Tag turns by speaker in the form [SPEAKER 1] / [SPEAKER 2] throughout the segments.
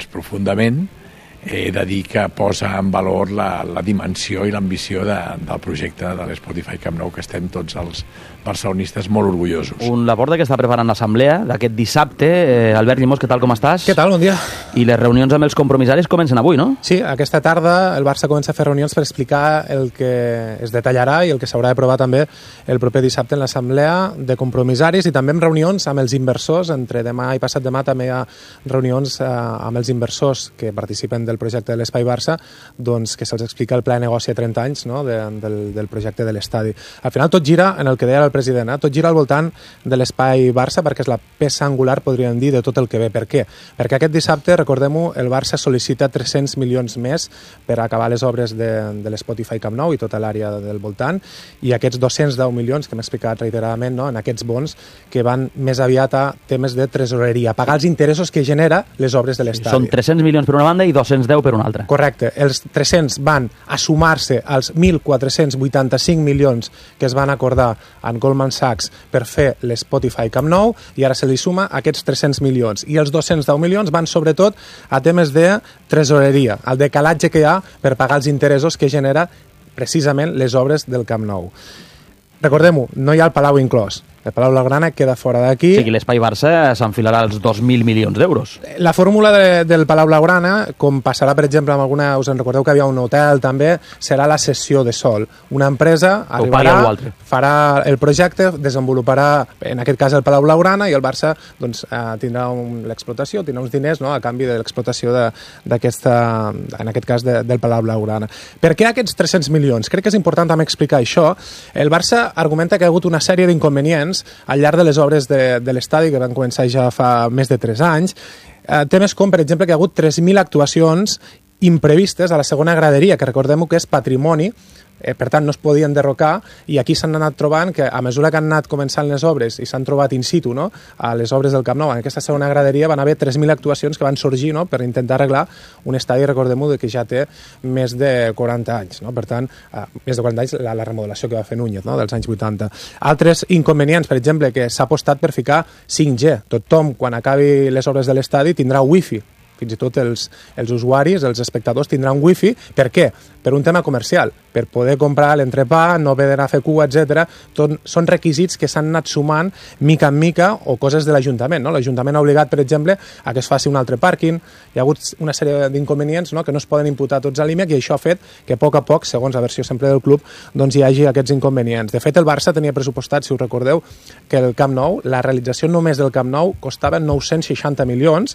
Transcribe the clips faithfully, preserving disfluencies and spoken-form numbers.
[SPEAKER 1] doncs, profundament. He de dir que posa en valor la, la dimensió i l'ambició de, del projecte de l'Spotify Camp Nou, que estem tots els barcelonistes molt orgullosos.
[SPEAKER 2] Un Laporta que està preparant l'assemblea d'aquest dissabte. Eh, Albert Llimós, què tal, com estàs?
[SPEAKER 3] Què tal, bon dia.
[SPEAKER 2] I les reunions amb els compromissaris comencen avui, no?
[SPEAKER 3] Sí, aquesta tarda el Barça comença a fer reunions per explicar el que es detallarà i el que s'haurà d'aprovar també el proper dissabte en l'assemblea de compromissaris, i també amb reunions amb els inversors. Entre demà i passat demà també hi ha reunions eh, amb els inversors que participen del projecte de l'Espai Barça, doncs que se'ls explica el pla de negoci a trenta anys, no? de, del, del projecte de l'estadi. Al final tot gira en el que deia el president, eh? tot gira al voltant de l'Espai Barça, perquè és la peça angular, podríem dir, de tot el que ve. Per què? Perquè aquest dissabte, recordem-ho, el Barça sol·licita tres-cents milions més per acabar les obres de, de l'Spotify Camp Nou i tota l'àrea del voltant, i aquests dos-cents deu milions que hem explicat reiteradament, no? en aquests bons, que van més aviat a temes de tresoreria, pagar els interessos que genera les obres de l'estadi.
[SPEAKER 2] Són tres-cents milions per una banda i dos-cents deu per una altra.
[SPEAKER 3] Correcte. Els tres-cents van a sumar-se als mil quatre-cents vuitanta-cinc milions que es van acordar en Goldman Sachs per fer l'Spotify Camp Nou, i ara se li suma aquests tres-cents milions. I els dos-cents deu milions van sobretot a temes de tresoreria, el decalatge que hi ha per pagar els interessos que genera precisament les obres del Camp Nou. Recordem-ho, no hi ha el Palau inclòs. El Palau Blaugrana queda fora d'aquí.
[SPEAKER 2] O sigui, l'Espai Barça s'enfilarà als dos mil milions d'euros.
[SPEAKER 3] La fórmula de, del Palau Blaugrana, com passarà, per exemple, amb alguna... Us en recordeu que hi havia un hotel, també, serà la cessió de sol. Una empresa arribarà, farà el projecte, desenvoluparà, en aquest cas, el Palau Blaugrana, i el Barça doncs, eh, tindrà un, l'explotació, tindrà uns diners, no?, a canvi de l'explotació d'aquesta, en aquest cas, de, del Palau Blaugrana. Per què aquests tres-cents milions? Crec que és important també explicar això. El Barça argumenta que hi ha hagut una sèrie d'inconvenients al llarg de les obres de, de l'estadi, que van començar ja fa més de tres anys. Eh, temes com, per exemple, que hi ha hagut tres mil actuacions imprevistes a la segona graderia, que recordem que és patrimoni, eh, per tant no es podien derrocar, i aquí s'han anat trobant que a mesura que han anat començant les obres i s'han trobat in situ, no?, a les obres del Camp Nou, en aquesta segona graderia van haver tres mil actuacions que van sorgir, no?, per intentar arreglar un estadi, recordem-ho, que ja té més de quaranta anys, no? Per tant, eh, més de quaranta anys la, la remodelació que va fer Núñez, no?, dels anys vuitanta. Altres inconvenients, per exemple, que s'ha apostat per ficar cinc G. Tothom, quan acabi les obres de l'estadi, tindrà wifi. Fins i tot els, els usuaris, els espectadors, tindran wifi. Per què? Per un tema comercial, per poder comprar l'entrepà, no haver d'anar a fer cua, etcètera. Tot, són requisits que s'han anat sumant mica en mica, o coses de l'Ajuntament, no? L'Ajuntament ha obligat, per exemple, a que es faci un altre pàrquing. Hi ha hagut una sèrie d'inconvenients, no?, que no es poden imputar tots a l'I M E C, i això ha fet que a poc a poc, segons la versió sempre del club, doncs hi hagi aquests inconvenients. De fet, el Barça tenia pressupostat, si us recordeu, que el Camp Nou, la realització només del Camp Nou, costava nou-cents seixanta milions.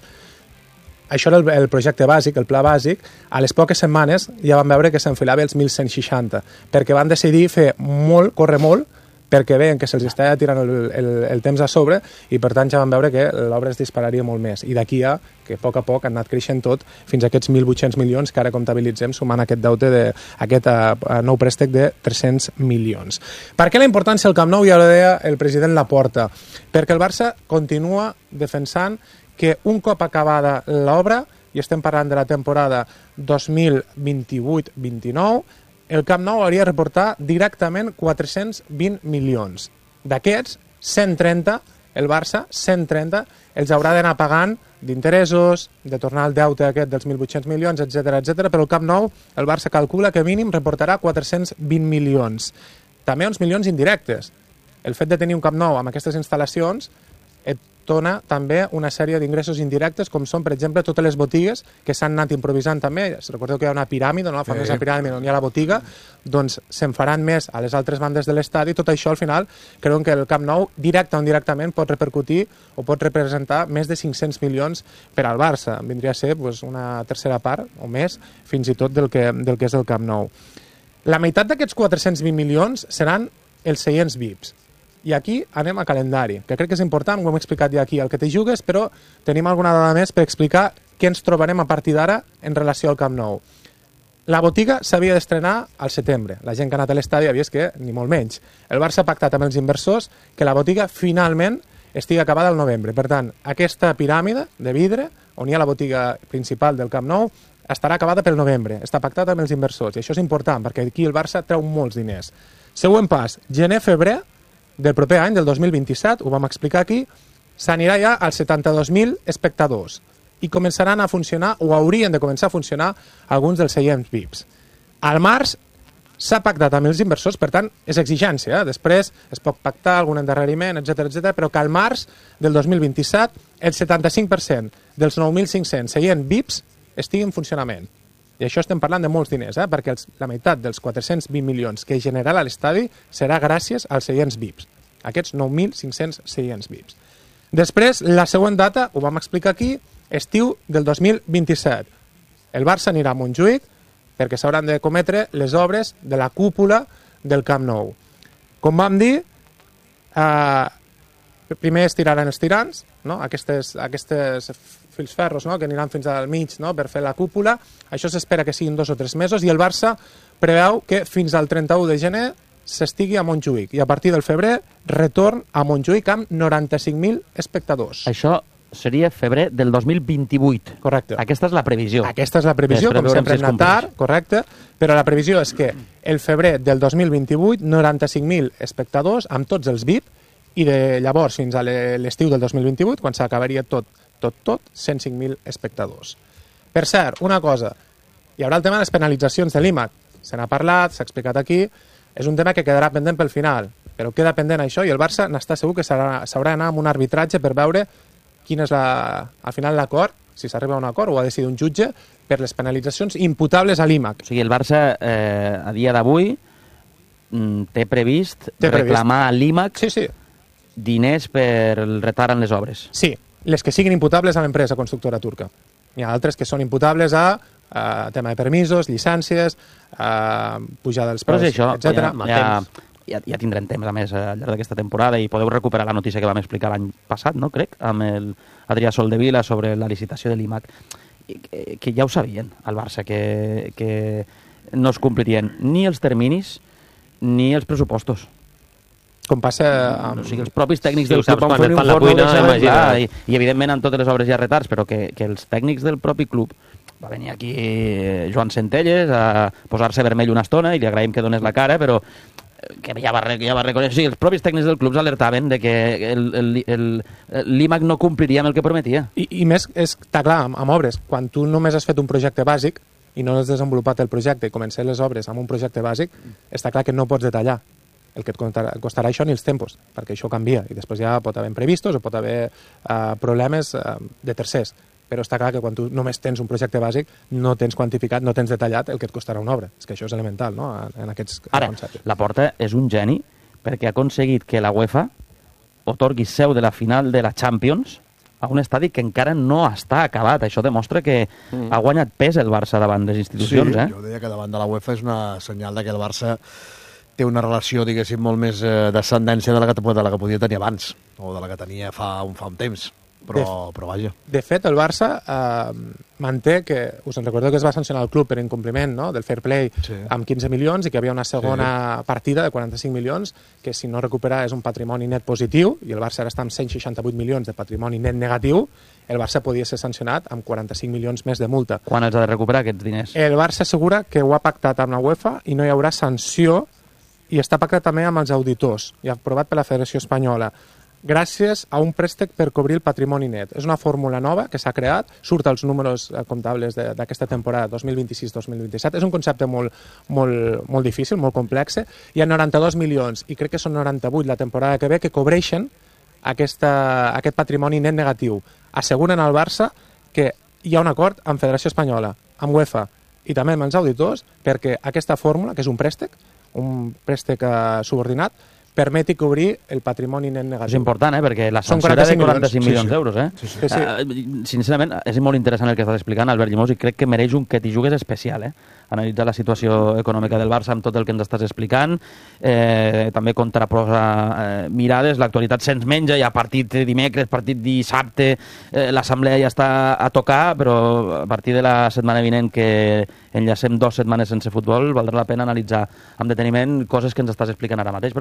[SPEAKER 3] Això era el, el projecte bàsic, el pla bàsic. A les poques setmanes ja vam veure que s'enfilava els mil cent seixanta, perquè van decidir fer molt, córrer molt, perquè veien que se'ls estava tirant el, el, el temps a sobre, i per tant ja vam veure que l'obra es dispararia molt més. I d'aquí a que a poc a poc han anat creixent tot fins a aquests mil vuit-cents milions que ara comptabilitzem, sumant aquest deute de, aquest uh, nou préstec de tres-cents milions. Per què la importància del Camp Nou? Ja ho deia el president Laporta. Perquè el Barça continua defensant que un cop acabada l'obra, i estem parlant de la temporada dos mil vint-i-vuit vint-i-nou, el Camp Nou hauria de reportar directament quatre-cents vint milions. D'aquests, cent trenta, el Barça, cent trenta, els haurà d'anar pagant d'interessos, de tornar al deute aquest dels mil vuit-cents milions, etcètera, etcètera. Però el Camp Nou, el Barça calcula que mínim reportarà quatre-cents vint milions. També uns milions indirectes. El fet de tenir un Camp Nou amb aquestes instal·lacions et dona també una sèrie d'ingressos indirectes, com són, per exemple, totes les botigues que s'han anat improvisant també. Si recordeu que hi ha una piràmide, no? La famosa sí. piràmide on hi ha la botiga, doncs se'n faran més a les altres bandes de l'estadi. Tot això, al final, creuen que el Camp Nou, directe o indirectament, pot repercutir o pot representar més de cinc-cents milions per al Barça. Vindria a ser doncs, una tercera part o més, fins i tot, del que, del que és el Camp Nou. La meitat d'aquests quatre-cents vint milions seran els seients V I Ps. I aquí anem a calendari, que crec que és important, ho hem explicat ja aquí, el que te jugues, però tenim alguna dada més per explicar què ens trobarem a partir d'ara en relació al Camp Nou. La botiga s'havia d'estrenar al setembre. La gent que ha anat a l'estadi ha vist que ni molt menys. El Barça ha pactat amb els inversors que la botiga finalment estigui acabada al novembre. Per tant, aquesta piràmide de vidre, on hi ha la botiga principal del Camp Nou, estarà acabada pel novembre. Està pactat amb els inversors, i això és important, perquè aquí el Barça treu molts diners. Següent pas, gener-febrer del proper any, del dos mil vint-i-set, ho vam explicar aquí, s'anirà ja als setanta-dos mil espectadors. i començaran a funcionar, o haurien de començar a funcionar, alguns dels seients V I Ps. Al març s'ha pactat amb els inversors, per tant, és exigència. Eh? Després es pot pactar algun endarreriment, etcètera, etcètera, però que al març del dos mil vint-i-set el setanta-cinc per cent dels nou mil cinc-cents seients V I Ps estigui en funcionament. I això estem parlant de molts diners, eh? perquè els, la meitat dels quatre-cents vint milions que generarà l'estadi serà gràcies als seients V I Ps, aquests nou mil cinc-cents seients V I Ps. Després, la següent data, ho vam explicar aquí, estiu del dos mil vint-i-set. El Barça anirà a Montjuïc perquè s'hauran de cometre les obres de la cúpula del Camp Nou. Com vam dir, eh, primer es tiraran els tirants, no? aquestes, aquestes filferros, no? que aniran fins al mig, no? per fer la cúpula. Això s'espera que siguin dos o tres mesos i el Barça preveu que fins al trenta-u de gener s'estigui a Montjuïc i a partir del febrer retorn a Montjuïc amb noranta-cinc mil espectadors.
[SPEAKER 2] Això seria febrer del dos mil vint-i-vuit.
[SPEAKER 3] Correcte.
[SPEAKER 2] Aquesta és la previsió.
[SPEAKER 3] Aquesta és la previsió, com sempre hem anat tard, correcte, però la previsió és que el febrer del dos mil vint-i-vuit noranta-cinc mil espectadors amb tots els V I P i de llavors fins a l'estiu del dos mil vint-i-vuit, quan s'acabaria tot, tot, tot, cent cinc mil espectadors. Per cert, una cosa, hi haurà el tema de les penalitzacions de l'I M A C. Se n'ha parlat, s'ha explicat aquí, és un tema que quedarà pendent pel final, però queda pendent això i el Barça n'està segur que s'haurà d'anar amb un arbitratge per veure quin és la, al final l'acord, si s'arriba a un acord o ha de decidir un jutge per les penalitzacions imputables a l'I M A C.
[SPEAKER 2] O sigui, el Barça eh, a dia d'avui té previst té reclamar previst. a l'I M A C
[SPEAKER 3] sí, sí.
[SPEAKER 2] diners per el retard en les obres.
[SPEAKER 3] Sí, les que siguin imputables a l'empresa constructora turca. Hi ha altres que són imputables a uh, tema de permisos, llicències, uh, pujada dels preus,
[SPEAKER 2] això,
[SPEAKER 3] etcètera.
[SPEAKER 2] Ja, ja, ja, ja tindrem temps, a més, al llarg d'aquesta temporada, i podeu recuperar la notícia que vam explicar l'any passat, no crec, amb el Adrià Soldevila sobre la licitació de l'I M A C, que, que ja ho sabien, al Barça, que, que no es complirien ni els terminis ni els pressupostos.
[SPEAKER 3] Com passa amb...
[SPEAKER 2] O sigui, els propis tècnics
[SPEAKER 4] sí,
[SPEAKER 2] del club van fer un informe,
[SPEAKER 4] cuina,
[SPEAKER 2] clar, i, i evidentment en totes les obres hi ha retards, però que, que els tècnics del propi club, va venir aquí Joan Centelles a posar-se vermell una estona i li agraïm que donés la cara, però que ja va, ja va reconèixer, sí, els propis tècnics del club alertaven de que l'I M A C no compliria amb el que prometia.
[SPEAKER 3] I, i més, està clar, amb, amb obres, quan tu només has fet un projecte bàsic i no has desenvolupat el projecte i comences les obres amb un projecte bàsic, està clar que no pots detallar el que et costarà, costarà això ni els tempos, perquè això canvia i després ja pot haver imprevistos o pot haver uh, problemes uh, de tercers. Però està clar que quan tu només tens un projecte bàsic no tens quantificat, no tens detallat el que et costarà una obra. És que això és elemental, no?, en aquests
[SPEAKER 2] Ara,
[SPEAKER 3] conceptes.
[SPEAKER 2] Ara, Laporta és un geni perquè ha aconseguit que la UEFA otorgui seu de la final de la Champions a un estadi que encara no està acabat. Això demostra que mm. ha guanyat pes el Barça davant les institucions.
[SPEAKER 4] Sí,
[SPEAKER 2] eh?
[SPEAKER 4] jo deia que davant de la UEFA és una senyal de que el Barça té una relació, diguéssim, molt més eh, d'ascendència de la, que, de la que podia tenir abans, o de la que tenia fa un, fa un temps. Però, de, però vaja.
[SPEAKER 3] De fet, el Barça eh, manté que, us en recordeu que es va sancionar el club per incompliment, no?, del fair play, sí, amb quinze milions i que hi havia una segona sí. partida de quaranta-cinc milions que si no recupera és un patrimoni net positiu i el Barça ara està amb cent seixanta-vuit milions de patrimoni net negatiu, el Barça podia ser sancionat amb quaranta-cinc milions més de multa.
[SPEAKER 2] Quan els ha de recuperar aquests diners?
[SPEAKER 3] El Barça assegura que ho ha pactat amb la UEFA i no hi haurà sanció i està pactat també amb els auditors i aprovat per la Federació Espanyola gràcies a un préstec per cobrir el patrimoni net. És una fórmula nova que s'ha creat, surt als números comptables d'aquesta temporada dos mil vint-i-sis dos mil vint-i-set. És un concepte molt, molt, molt difícil, molt complex. Hi ha noranta-dos milions i crec que són noranta-vuit la temporada que ve que cobreixen aquesta, aquest patrimoni net negatiu. Asseguren al Barça que hi ha un acord amb Federació Espanyola, amb UEFA i també amb els auditors perquè aquesta fórmula, que és un préstec, un préstec uh, subordinat, permeti cobrir el patrimoni net negatiu.
[SPEAKER 2] És important, eh? Perquè la sanció era de quaranta-cinc milions d'euros. Eh?
[SPEAKER 3] Sí, sí. Sí, sí.
[SPEAKER 2] Uh, sincerament, és molt interessant el que estàs explicant, Albert Llimós, i crec que mereix un que t'hi jugues especial, eh? Analitzar la situació econòmica del Barça amb tot el que ens estàs explicant, eh, també contraposa eh, mirades, l'actualitat se'ns menja, hi ha partit dimecres, partit dissabte, eh, l'assemblea ja està a tocar, però a partir de la setmana vinent que enllacem dues setmanes sense futbol, valdrà la pena analitzar amb deteniment coses que ens estàs explicant ara mateix, perquè són molt interessants.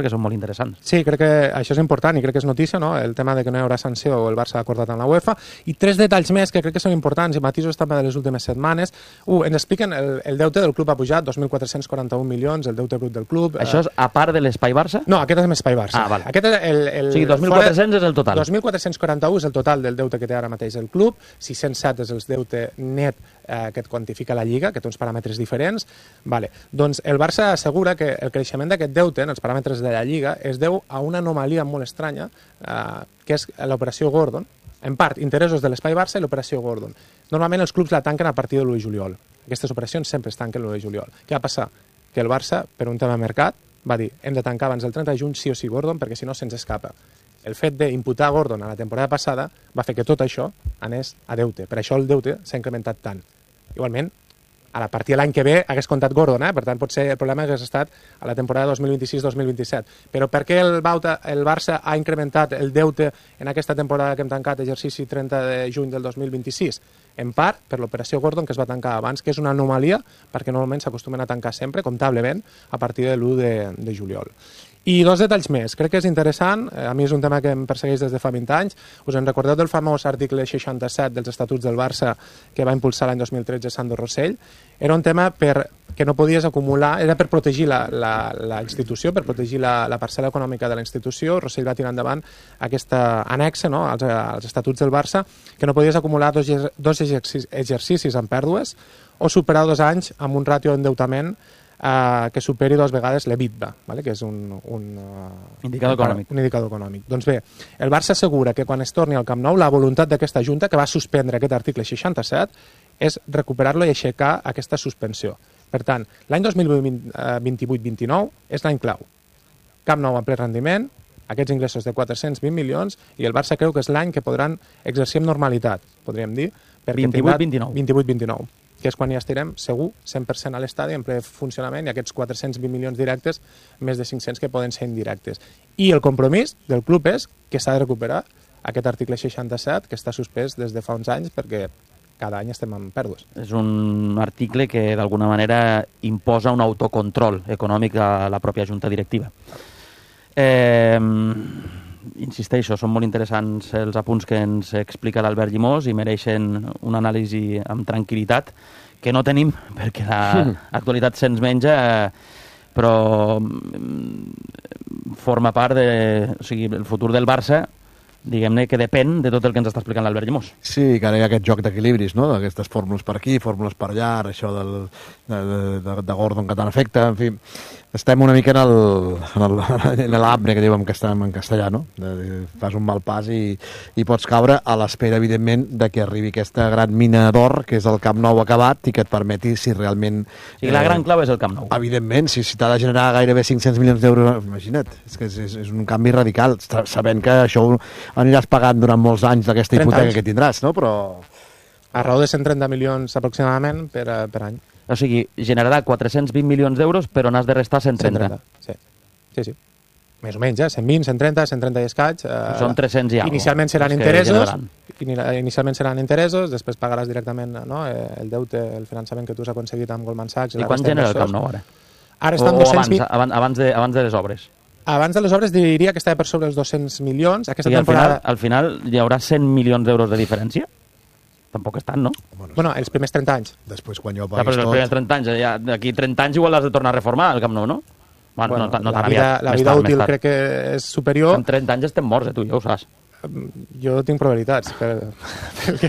[SPEAKER 2] interessants.
[SPEAKER 3] Sí, crec que això és important i crec que és notícia, no? El tema de que no hi haurà sanció o el Barça ha acordat amb la UEFA. I tres detalls més que crec que són importants i matisos també de les últimes setmanes. Uh, ens expliquen el, el deute del club ha pujat, dos mil quatre-cents quaranta-un milions, el deute brut del club.
[SPEAKER 2] Això és a part de l'Espai Barça?
[SPEAKER 3] No, aquest és l'Espai Barça.
[SPEAKER 2] Ah, vale.
[SPEAKER 3] Aquest és el, el,
[SPEAKER 2] o sigui, dos mil quatre-cents és el total.
[SPEAKER 3] dos mil quatre-cents quaranta-un és el total del deute que té ara mateix el club, sis-cents set és el deute net eh, que et quantifica la Lliga, que té uns paràmetres diferents. Vale. Doncs el Barça assegura que el creixement d'aquest deute en els paràmetres de la Lliga es deu a una anomalia molt estranya, eh, que és l'operació Gordon. En part, interessos de l'Espai Barça i l'operació Gordon. Normalment els clubs la tanquen a partir de l'u de juliol. Aquestes operacions sempre es tanquen l'u de juliol. Què va passar? Que el Barça, per un tema de mercat, va dir hem de tancar abans del trenta de juny sí o sí Gordon perquè si no se'ns escapa. El fet d'imputar Gordon a la temporada passada va fer que tot això anés a deute. Per això el deute s'ha incrementat tant. Igualment, a la partir de l'any que ve hagués comptat Gordon, eh? Per tant, potser el problema hagués estat a la temporada dos mil vint-i-sis dos mil vint-i-set. Però per què el, Bauta, el Barça ha incrementat el deute en aquesta temporada que hem tancat, exercici trenta de juny del dos mil vint-i-sis? En part, per l'operació Gordon, que es va tancar abans, que és una anomalia, perquè normalment s'acostumen a tancar sempre, comptablement, a partir de l'u de, de juliol. I dos detalls més. Crec que és interessant, a mi és un tema que em persegueix des de fa vint anys. Us en recordeu del famós article seixanta-set dels Estatuts del Barça que va impulsar l'any dos mil tretze Sandro Rossell? Era un tema per que no podies acumular, era per protegir la, la, la institució, per protegir la, la parcel·la econòmica de la institució. Rossell va tirar endavant aquesta anexa, no?, als, als Estatuts del Barça, que no podies acumular dos, dos exercicis amb pèrdues o superar dos anys amb un ràtio d'endeutament Uh, que superi dues vegades l'EBITDA, vale? Que és un, un, uh,
[SPEAKER 2] indicador econòmic.
[SPEAKER 3] un indicador econòmic. Doncs bé, el Barça assegura que quan es torni al Camp Nou la voluntat d'aquesta Junta, que va suspendre aquest article seixanta-set, és recuperar-lo i aixecar aquesta suspensió. Per tant, l'any dos mil vint-i-vuit vint-i-nou és l'any clau. Camp Nou en ple rendiment, aquests ingressos de quatre-cents vint milions, i el Barça creu que és l'any que podran exercir amb normalitat, podríem dir.
[SPEAKER 2] vint-i-vuit vint-i-nou.
[SPEAKER 3] vint-i-vuit vint-i-nou. Que és quan ja estirem segur cent per cent a l'estadi en ple funcionament i aquests quatre-cents vint milions directes, més de cinc-cents que poden ser indirectes. I el compromís del club és que s'ha de recuperar aquest article seixanta-set que està suspès des de fa uns anys perquè cada any estem en pèrdues.
[SPEAKER 2] És un article que d'alguna manera imposa un autocontrol econòmic a la pròpia junta directiva. Eh, insisteixo, són molt interessants els apunts que ens explica l'Albert Llimós i mereixen una anàlisi amb tranquil·litat que no tenim perquè l'actualitat se'ns menja, però forma part de... O sigui, el futur del Barça, diguem-ne que depèn de tot el que ens està explicant l'Albert Llimós.
[SPEAKER 4] Sí, que ara hi ha aquest joc d'equilibris, no?, d'aquestes fórmules per aquí, fórmules per allà, això del, de, de, de Gordon que tant afecta, en fi... Estem una mica en el, en el, en l'hambre que diu en castellà, no? Fas un mal pas i, i pots caure a l'espera, evidentment, de que arribi aquesta gran mina d'or, que és el Camp Nou acabat, i que et permeti, si realment...
[SPEAKER 2] O sigui, la eh, gran clau és el Camp Nou.
[SPEAKER 4] Evidentment, si, si t'ha de generar gairebé cinc-cents milions d'euros, imagina't, és que és, és, és un canvi radical, sabent que això ho aniràs pagant durant molts anys d'aquesta hipoteca anys. Que tindràs, no? Però...
[SPEAKER 3] A raó de cent trenta milions aproximadament per, per any.
[SPEAKER 2] O sigui, generarà quatre-cents vint milions d'euros, però n'has de restar cent trenta.
[SPEAKER 3] cent trenta, sí. Sí, sí. Més o menys, eh? cent vint, cent trenta, cent trenta i escaig. Eh,
[SPEAKER 2] Són tres-cents i alguna cosa.
[SPEAKER 3] Inicialment seran interessos, inicialment seran interessos, després pagaràs directament, no?, el deute, el finançament que tu has aconseguit amb Goldman Sachs.
[SPEAKER 2] I quan genera el Camp Nou, ara?
[SPEAKER 3] Ara estan
[SPEAKER 2] o
[SPEAKER 3] dos-cents vint...
[SPEAKER 2] abans, abans, de, abans de les obres?
[SPEAKER 3] Abans de les obres diria que estava per sobre els dos-cents milions. Aquesta
[SPEAKER 2] I
[SPEAKER 3] temporada...
[SPEAKER 2] al, final, al final hi haurà cent milions d'euros de diferència? Tampoc és tant, no?
[SPEAKER 3] Bueno, bueno, els primers trenta anys.
[SPEAKER 4] Després, quan jo
[SPEAKER 2] paguis ja, però els primers trenta anys, ja, d'aquí trenta anys igual has de tornar a reformar el Camp Nou, no? Bueno,
[SPEAKER 3] bueno,
[SPEAKER 2] no, no
[SPEAKER 3] la vida, la vida útil crec que és superior.
[SPEAKER 2] En trenta anys estem morts, eh, tu, ja ho saps.
[SPEAKER 3] Jo tinc probabilitats. Per, perquè...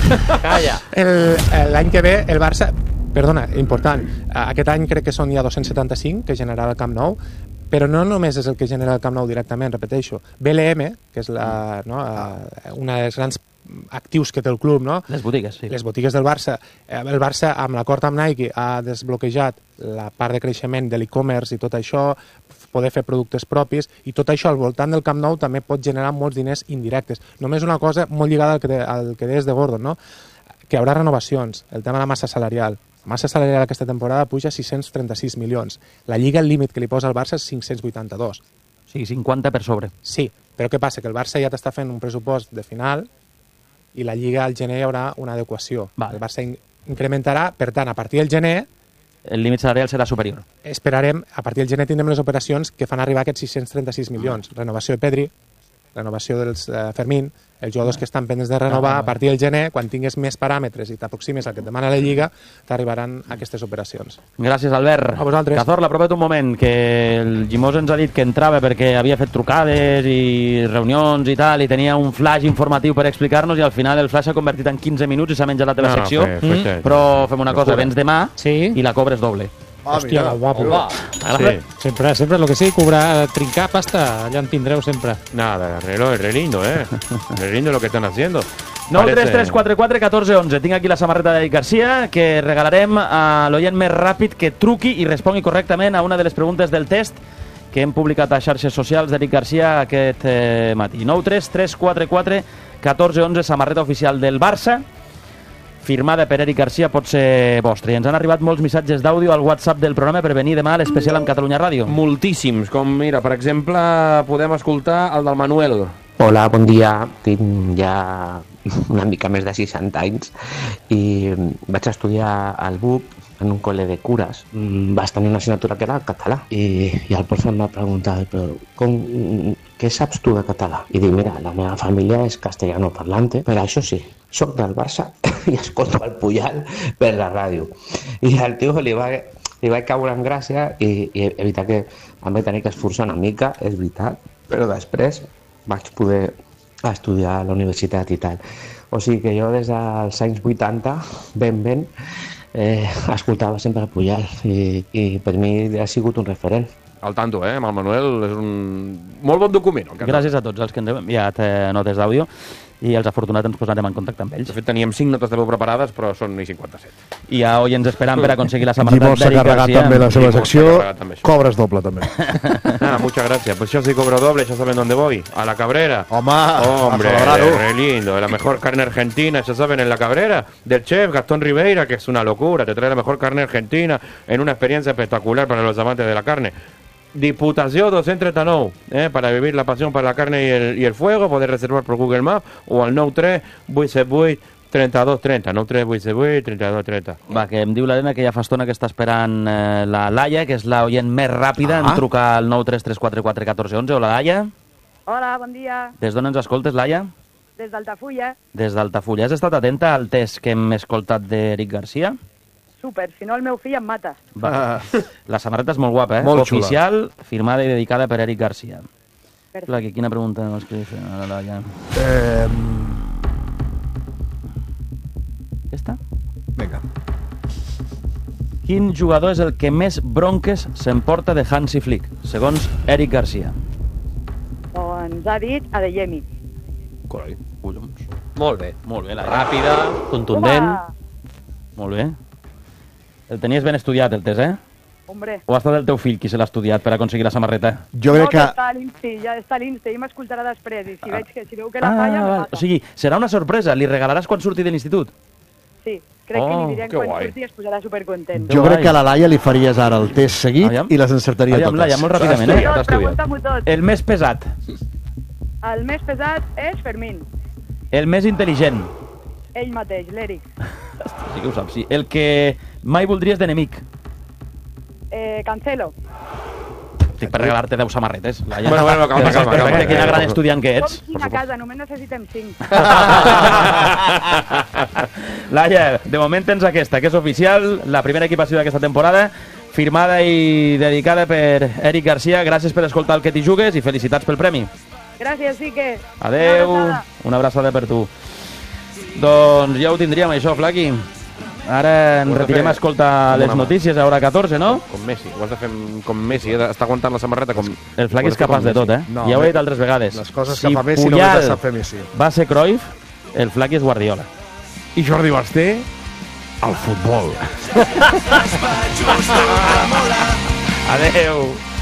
[SPEAKER 2] Calla!
[SPEAKER 3] L'any que ve el Barça... Perdona, important. Aquest any crec que són ja dos-cents setanta-cinc que generarà el Camp Nou, però no només és el que genera el Camp Nou directament, repeteixo. B L M, que és la, no, una de les grans actius que té el club, no?
[SPEAKER 2] Les botigues, sí.
[SPEAKER 3] Les botigues del Barça. El Barça, amb l'acord amb Nike, ha desbloquejat la part de creixement de l'e-commerce i tot això, poder fer productes propis, i tot això al voltant del Camp Nou també pot generar molts diners indirectes. Només una cosa molt lligada al que, de, al que deies de Gordon, no? Que hi haurà renovacions, el tema de la massa salarial. La massa salarial aquesta temporada puja a sis-cents trenta-sis milions. La Lliga, el límit que li posa el Barça és cinc-cents vuitanta-dos.
[SPEAKER 2] O sigui, cinquanta per sobre.
[SPEAKER 3] Sí, però què passa? Que el Barça ja t'està fent un pressupost de final i la Lliga al gener hi haurà una adequació.
[SPEAKER 2] Vale.
[SPEAKER 3] El Barça incrementarà, per tant, a partir del gener
[SPEAKER 2] el límit salarial serà superior.
[SPEAKER 3] Esperarem, a partir del gener tindrem les operacions que fan arribar aquests sis-cents trenta-sis milions. Renovació de Pedri, renovació dels uh, Fermín, els jugadors que estan pendents de renovar, a partir del gener, quan tingues més paràmetres i t'aproximes al que et demana la Lliga, t'arribaran aquestes operacions.
[SPEAKER 2] Gràcies, Albert.
[SPEAKER 3] A vosaltres.
[SPEAKER 2] Cazorla, apropa't un moment, que el Gimós ens ha dit que entrava perquè havia fet trucades i reunions i tal, i tenia un flash informatiu per explicar-nos, i al final el flash s'ha convertit en quinze minuts i s'ha menjat la teva
[SPEAKER 5] No, no,
[SPEAKER 2] secció,
[SPEAKER 5] fe- fe- fe-
[SPEAKER 2] però fem una cosa, vens demà
[SPEAKER 6] Sí.
[SPEAKER 2] i la cobres doble.
[SPEAKER 4] Ah,
[SPEAKER 6] Hòstia,
[SPEAKER 4] mira.
[SPEAKER 6] guapo.
[SPEAKER 5] Hola.
[SPEAKER 6] Ara, sempre, sempre el que sigui, cobrar, trincar pasta, allà en tindreu sempre.
[SPEAKER 5] Nada, reloj es re lindo, ¿eh? Re lindo lo que están haciendo.
[SPEAKER 2] nou tres
[SPEAKER 5] Parece-
[SPEAKER 2] tres quatre quatre un quatre onze. Tinc aquí la samarreta d'Eric Garcia, que regalarem a l'oient més ràpid que truqui i respongui correctament a una de les preguntes del test que hem publicat a xarxes socials d'Eric Garcia aquest eh, matí. nou tres tres quatre quatre un quatre onze, samarreta oficial del Barça, firmada per Eric Garcia, pot ser vostra. I ens han arribat molts missatges d'àudio al WhatsApp del programa per venir demà a l'especial amb Catalunya Ràdio.
[SPEAKER 5] Moltíssims, com mira, per exemple, podem escoltar el del Manuel.
[SPEAKER 7] Hola, bon dia. Tinc ja una mica més de seixanta anys i vaig estudiar al B U P en un col·le de cures. Mm, Vaig tenir una assignatura que era català i, i el profe em va preguntar però com, què saps tu de català? I dic, mira, la meva família és castellano parlante, però això sí, soc del Barça i escolto el Puyal per la ràdio. I al tio li va, li va caure en gràcia i, i evitar que em vaig tenir que esforçar una mica, és veritat, però després vaig poder estudiar a la universitat i tal. O sigui que jo des dels anys vuitanta, ben ben, eh, escoltava sempre el Puyal i, i per mi ha sigut un referent.
[SPEAKER 5] Al tanto, eh? Amb el Manuel és un molt bon document. el que-
[SPEAKER 2] Gràcies a tots els que ens hem enviat eh, notes d'àudio i els afortunats ens posarem en contacte amb ells.
[SPEAKER 5] De fet, teníem cinc notes de veu preparades, però són i cinquanta-set.
[SPEAKER 2] I ja hoy ens esperant per aconseguir la samarreta
[SPEAKER 4] Gimós s'ha
[SPEAKER 2] d'Eric
[SPEAKER 4] carregat
[SPEAKER 2] Garcia.
[SPEAKER 4] també la seva
[SPEAKER 5] Gimós s'ha
[SPEAKER 4] secció,
[SPEAKER 5] carregat també això.
[SPEAKER 4] cobres doble també.
[SPEAKER 5] Nada, muchas gracias. Pues yo sí cobro doble, ya saben dónde voy. A la Cabrera.
[SPEAKER 4] Home,
[SPEAKER 5] Hombre,
[SPEAKER 4] a celebrar-ho.
[SPEAKER 5] re lindo. La mejor carne argentina, ya saben, en la Cabrera. Del chef Gastón Ribeira, que es una locura. Te trae la mejor carne argentina en una experiencia espectacular para los amantes de la carne. Diputació dos cents trenta-nou, eh, para vivir la pasión por la carne y el, y el fuego. Poder reservar por Google Maps o al nou tres vuit set vuit trenta-dos trenta. nou tres vuit set vuit trenta-dos trenta.
[SPEAKER 2] Va, que em diu l'Helena que ja fa estona que està esperant eh, la Laia, que és l'oient més ràpida en
[SPEAKER 4] Ah.
[SPEAKER 2] trucar al nou tres tres quatre quatre un quatre onze. Hola, Laia.
[SPEAKER 8] Hola, bon dia.
[SPEAKER 2] Des d'on ens escoltes, Laia?
[SPEAKER 8] Des d'Altafulla.
[SPEAKER 2] Des d'Altafulla. Has estat atenta al test que hem escoltat d'Eric Garcia?
[SPEAKER 8] Super, si no el meu fill em mata.
[SPEAKER 2] Va. La samarreta és molt guapa, eh?
[SPEAKER 4] Molt xula.
[SPEAKER 2] Oficial, firmada i dedicada per Eric Garcia.
[SPEAKER 8] Perfecte.
[SPEAKER 2] Clar, aquí, quina pregunta vols que li fem a la Laia?
[SPEAKER 4] Eh,
[SPEAKER 2] Aquesta?
[SPEAKER 4] vinga.
[SPEAKER 2] Quin jugador és el que més bronques s'emporta de Hansi Flick, segons Eric Garcia?
[SPEAKER 8] Doncs ha dit Adeyemi.
[SPEAKER 2] Coi, collons.
[SPEAKER 9] Molt bé.
[SPEAKER 2] Molt bé, Laia.
[SPEAKER 9] Ràpida, contundent.
[SPEAKER 8] Home!
[SPEAKER 2] Molt bé. El tenies ben estudiat, el test, eh?
[SPEAKER 8] Hombre.
[SPEAKER 2] O ha estat el teu fill qui se l'ha estudiat per aconseguir la samarreta?
[SPEAKER 4] Jo
[SPEAKER 8] No,
[SPEAKER 4] crec que...
[SPEAKER 8] està a l'Insti, ja està a l'Insti, i m'escoltarà després, i si veig que, si veu que la falla, me
[SPEAKER 2] val.
[SPEAKER 8] mata.
[SPEAKER 2] O sigui, serà una sorpresa. Li regalaràs quan surti de l'institut?
[SPEAKER 8] Sí, crec
[SPEAKER 2] Oh,
[SPEAKER 8] que li direm
[SPEAKER 5] que
[SPEAKER 8] quan
[SPEAKER 5] guai.
[SPEAKER 8] surti i es posarà supercontent.
[SPEAKER 4] Jo
[SPEAKER 2] guai.
[SPEAKER 4] crec que a la Laia li faries ara el test seguit
[SPEAKER 2] Aviam.
[SPEAKER 4] i les encertaria
[SPEAKER 2] Aviam,
[SPEAKER 4] totes.
[SPEAKER 2] Laia, molt ràpidament, eh?
[SPEAKER 8] Tot, pregunta-m'ho tot.
[SPEAKER 2] El més pesat,
[SPEAKER 8] El més pesat és Fermín,
[SPEAKER 2] el més intel·ligent,
[SPEAKER 8] ell mateix, l'Eric.
[SPEAKER 2] sí que ho saps, sí. El que mai voldries d'enemic.
[SPEAKER 8] Eh, Cancelo.
[SPEAKER 2] Estic per regalar-te deu samarretes, Laia.
[SPEAKER 5] Bueno, bueno, calma, calma, calma.
[SPEAKER 2] Perfecte, quina gran estudiant que ets.
[SPEAKER 8] Som cinc a casa, només necessitem cinc.
[SPEAKER 2] Laia, de moment tens aquesta, que és oficial, la primera equipació d'aquesta temporada, firmada i dedicada per Eric Garcia. Gràcies per escoltar el que t'hi jugues i felicitats pel premi.
[SPEAKER 8] Gràcies, Sique.
[SPEAKER 2] Adeu,
[SPEAKER 8] Una abraçada.
[SPEAKER 2] una abraçada per tu. Doncs ja ho tindríem, això, Flaqui. Ara ens
[SPEAKER 5] Ho has de
[SPEAKER 2] retirem
[SPEAKER 5] fer
[SPEAKER 2] a escoltar
[SPEAKER 5] com
[SPEAKER 2] les
[SPEAKER 5] una mà.
[SPEAKER 2] notícies a hora catorze, no?
[SPEAKER 5] Com Messi, ho has de fer amb- com Messi, eh? Està aguantant la samarreta com...
[SPEAKER 2] El Flaqui
[SPEAKER 5] ho has
[SPEAKER 2] és
[SPEAKER 5] de fer
[SPEAKER 2] capaç
[SPEAKER 5] com
[SPEAKER 2] de tot, eh?
[SPEAKER 5] Messi.
[SPEAKER 4] No,
[SPEAKER 2] ja ho he
[SPEAKER 4] bé,
[SPEAKER 2] dit altres vegades.
[SPEAKER 4] les coses que fa Messi només
[SPEAKER 2] Puyal
[SPEAKER 4] les sap fer Messi.
[SPEAKER 2] va ser Cruyff, el Flaqui és Guardiola.
[SPEAKER 1] I Jordi Basté, al futbol.
[SPEAKER 2] Adeu.